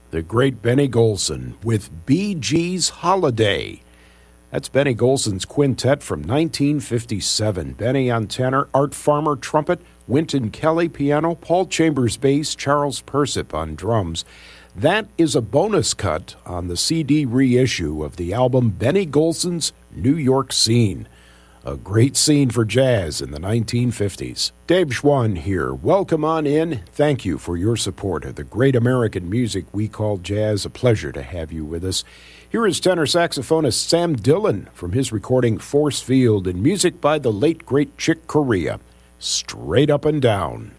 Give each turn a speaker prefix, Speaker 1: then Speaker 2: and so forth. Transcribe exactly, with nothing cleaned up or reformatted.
Speaker 1: the great Benny Golson with Bee Gees Holiday. That's Benny Golson's quintet from nineteen fifty-seven. Benny on tenor, Art Farmer trumpet, Wynton Kelly piano, Paul Chambers bass, Charles Persip on drums. That is a bonus cut on the C D reissue of the album Benny Golson's New York Scene. A great scene for jazz in the nineteen fifties. Dave Schwann here. Welcome on in. Thank you for your support of the great American music we call jazz. A pleasure to have you with us. Here is tenor saxophonist Sam Dillon from his recording Force Field and music by the late great Chick Corea. Straight Up and Down.